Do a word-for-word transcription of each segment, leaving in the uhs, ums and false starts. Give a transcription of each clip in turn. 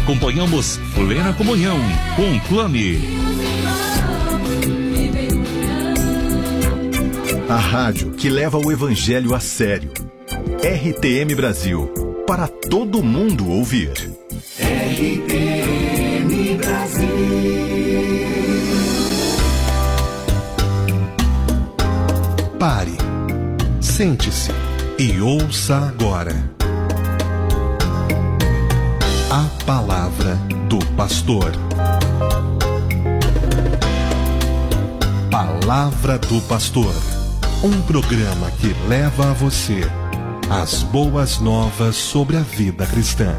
acompanhamos Plena Comunhão com Plane. A rádio que leva o evangelho a sério. R T M Brasil, para todo mundo ouvir. R T M Brasil. Pare, sente-se e ouça agora a palavra do pastor. Palavra do Pastor, um programa que leva a você as boas novas sobre a vida cristã.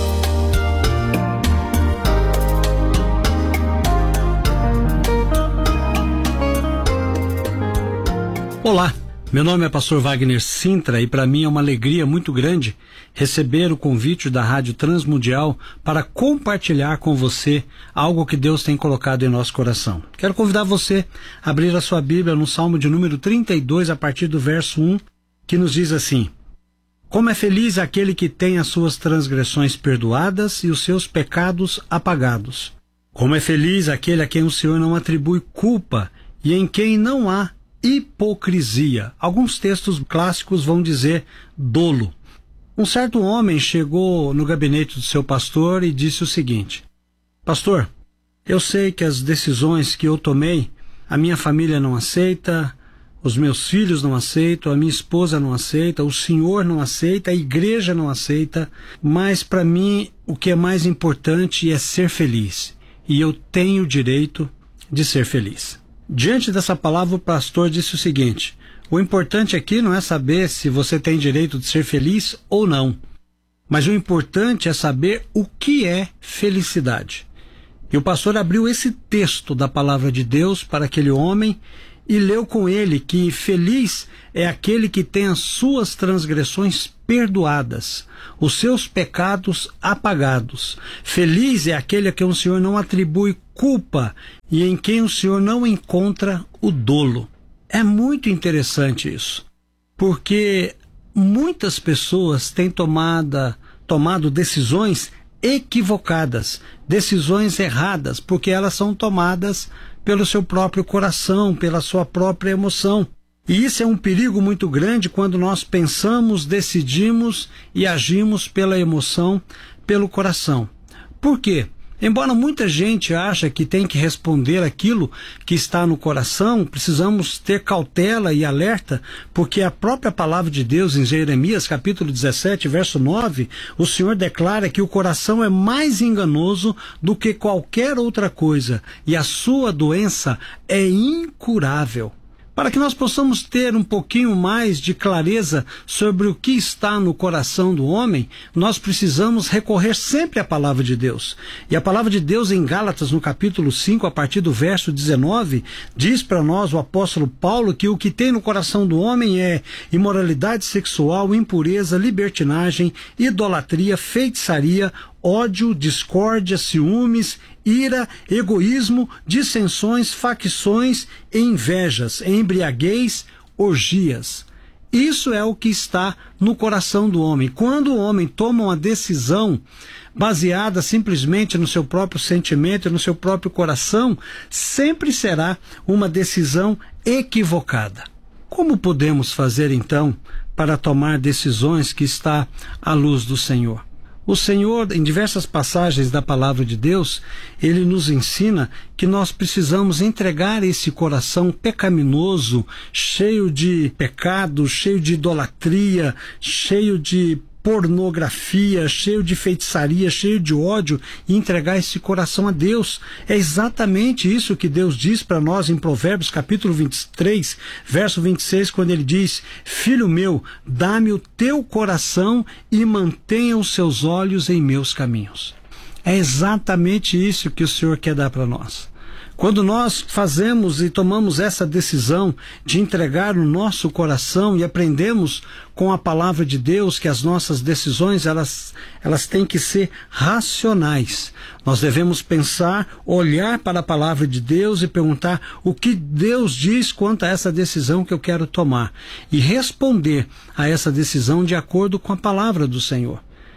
Olá, meu nome é pastor Wagner Sintra e para mim é uma alegria muito grande receber o convite da Rádio Transmundial para compartilhar com você algo que Deus tem colocado em nosso coração. Quero convidar você a abrir a sua Bíblia no Salmo de número trinta e dois, a partir do verso um, que nos diz assim: Como é feliz aquele que tem as suas transgressões perdoadas e os seus pecados apagados. Como é feliz aquele a quem o Senhor não atribui culpa e em quem não há hipocrisia. Alguns textos clássicos vão dizer dolo. Um certo homem chegou no gabinete do seu pastor e disse o seguinte: Pastor, eu sei que as decisões que eu tomei, a minha família não aceita, os meus filhos não aceitam, a minha esposa não aceita, o senhor não aceita, a igreja não aceita, mas para mim o que é mais importante é ser feliz. E eu tenho o direito de ser feliz. Diante dessa palavra, o pastor disse o seguinte: o importante aqui não é saber se você tem direito de ser feliz ou não, mas o importante é saber o que é felicidade. E o pastor abriu esse texto da palavra de Deus para aquele homem e leu com ele que feliz é aquele que tem as suas transgressões perdoadas, os seus pecados apagados. Feliz é aquele a quem o Senhor não atribui culpa e em quem o Senhor não encontra o dolo. É muito interessante isso, porque muitas pessoas têm tomado, tomado decisões equivocadas, decisões erradas, porque elas são tomadas pelo seu próprio coração, pela sua própria emoção. E isso é um perigo muito grande quando nós pensamos, decidimos e agimos pela emoção, pelo coração. Por quê? Embora muita gente ache que tem que responder aquilo que está no coração, precisamos ter cautela e alerta, porque a própria palavra de Deus em Jeremias, capítulo dezessete, verso nove, o Senhor declara que o coração é mais enganoso do que qualquer outra coisa, e a sua doença é incurável. Para que nós possamos ter um pouquinho mais de clareza sobre o que está no coração do homem, nós precisamos recorrer sempre à palavra de Deus. E a palavra de Deus em Gálatas, no capítulo cinco, a partir do verso dezenove, diz para nós o apóstolo Paulo que o que tem no coração do homem é imoralidade sexual, impureza, libertinagem, idolatria, feitiçaria, ódio, discórdia, ciúmes, ira, egoísmo, dissensões, facções, invejas, embriaguez, orgias. Isso é o que está no coração do homem. Quando o homem toma uma decisão baseada simplesmente no seu próprio sentimento, no seu próprio coração, sempre será uma decisão equivocada. Como podemos fazer então para tomar decisões que está à luz do Senhor? O Senhor, em diversas passagens da palavra de Deus, Ele nos ensina que nós precisamos entregar esse coração pecaminoso, cheio de pecado, cheio de idolatria, cheio de pornografia, cheio de feitiçaria, cheio de ódio, e entregar esse coração a Deus. É exatamente isso que Deus diz para nós em Provérbios capítulo vinte e três, verso vinte e seis, quando ele diz: Filho meu, dá-me o teu coração e mantenha os seus olhos em meus caminhos. É exatamente isso que o Senhor quer dar para nós. Quando nós fazemos e tomamos essa decisão de entregar o nosso coração e aprendemos com a palavra de Deus que as nossas decisões elas, elas têm que ser racionais. Nós devemos pensar, olhar para a palavra de Deus e perguntar o que Deus diz quanto a essa decisão que eu quero tomar e responder a essa decisão de acordo com a palavra do Senhor.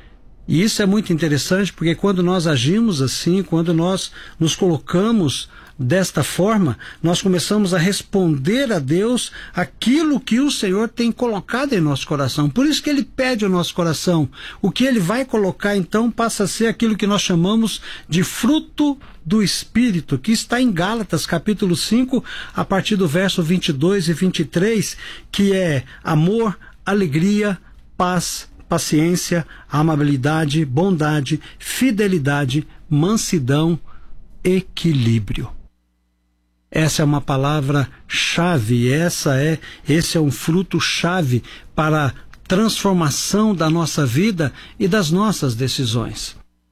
E isso é muito interessante, porque quando nós agimos assim, quando nós nos colocamos desta forma, nós começamos a responder a Deus aquilo que o Senhor tem colocado em nosso coração. Por isso que Ele pede o nosso coração. O que Ele vai colocar, então, passa a ser aquilo que nós chamamos de fruto do Espírito, que está em Gálatas, capítulo cinco, a partir do verso vinte e dois e vinte e três, que é amor, alegria, paz, paciência, amabilidade, bondade, fidelidade, mansidão, equilíbrio. Essa é uma palavra-chave, essa é, esse é um fruto-chave para a transformação da nossa vida e das nossas decisões.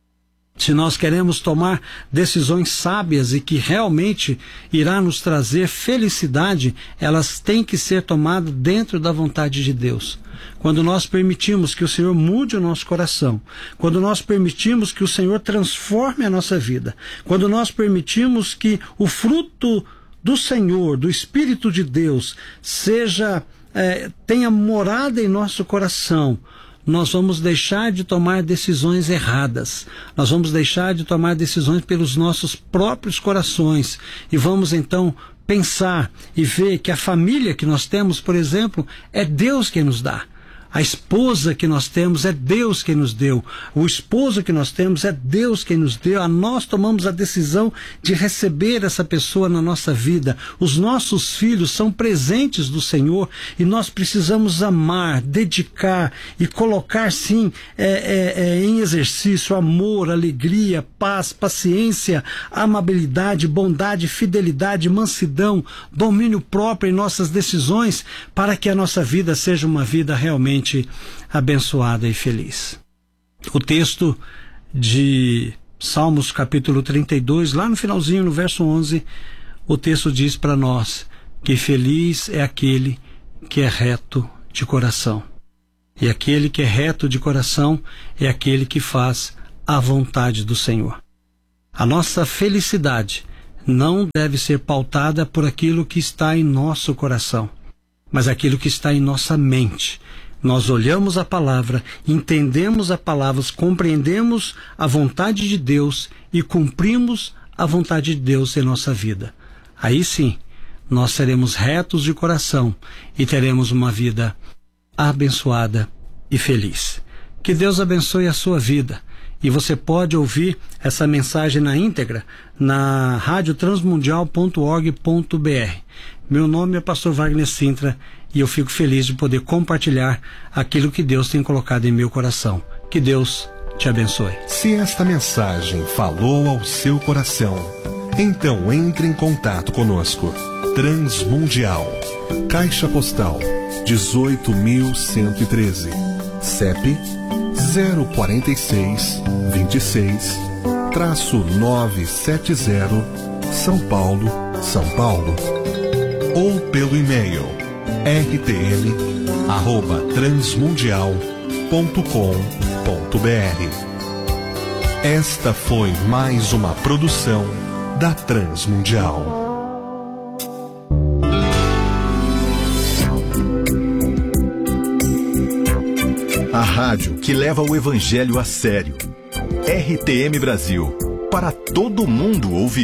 Se nós queremos tomar decisões sábias e que realmente irá nos trazer felicidade, elas têm que ser tomadas dentro da vontade de Deus. Quando nós permitimos que o Senhor mude o nosso coração, quando nós permitimos que o Senhor transforme a nossa vida, quando nós permitimos que o fruto do Senhor, do Espírito de Deus, seja, é, tenha morada em nosso coração, nós vamos deixar de tomar decisões erradas, nós vamos deixar de tomar decisões pelos nossos próprios corações e vamos então pensar e ver que a família que nós temos, por exemplo, é Deus quem nos dá. A esposa que nós temos é Deus quem nos deu. O esposo que nós temos é Deus quem nos deu. A nós tomamos a decisão de receber essa pessoa na nossa vida. Os nossos filhos são presentes do Senhor e nós precisamos amar, dedicar e colocar, sim, é, é, é, em exercício amor, alegria, paz, paciência, amabilidade, bondade, fidelidade, mansidão, domínio próprio em nossas decisões, para que a nossa vida seja uma vida realmente abençoada e feliz. O texto de Salmos capítulo trinta e dois, lá no finalzinho, no verso onze, o texto diz para nós que feliz é aquele que é reto de coração. E aquele que é reto de coração é aquele que faz a vontade do Senhor. A nossa felicidade não deve ser pautada por aquilo que está em nosso coração, mas aquilo que está em nossa mente. Nós olhamos a palavra, entendemos a palavra, compreendemos a vontade de Deus e cumprimos a vontade de Deus em nossa vida. Aí sim, nós seremos retos de coração e teremos uma vida abençoada e feliz. Que Deus abençoe a sua vida. E você pode ouvir essa mensagem na íntegra na rádio transmundial ponto org ponto b r. Meu nome é pastor Wagner Sintra e eu fico feliz de poder compartilhar aquilo que Deus tem colocado em meu coração. Que Deus te abençoe. Se esta mensagem falou ao seu coração, então entre em contato conosco. Transmundial, Caixa Postal dezoito mil cento e treze, C E P zero quatro seis, vinte e seis, nove sete zero, São Paulo, São Paulo. Ou pelo e-mail r t m arroba transmundial ponto com ponto b r. Esta foi mais uma produção da Transmundial. A rádio que leva o Evangelho a sério. R T M Brasil, para todo mundo ouvir.